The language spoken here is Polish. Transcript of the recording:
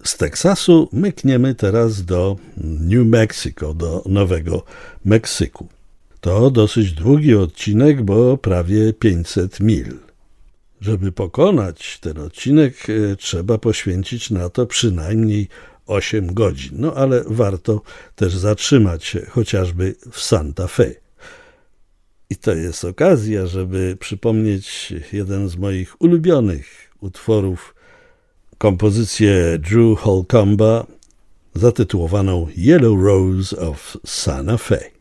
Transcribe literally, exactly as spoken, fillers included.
Z Teksasu mykniemy teraz do New Mexico, do Nowego Meksyku. To dosyć długi odcinek, bo prawie pięćset mil. Żeby pokonać ten odcinek, trzeba poświęcić na to przynajmniej osiem godzin. No ale warto też zatrzymać się chociażby w Santa Fe. I to jest okazja, żeby przypomnieć jeden z moich ulubionych utworów, kompozycję Drew Holcomba zatytułowaną Yellow Rose of Santa Fe.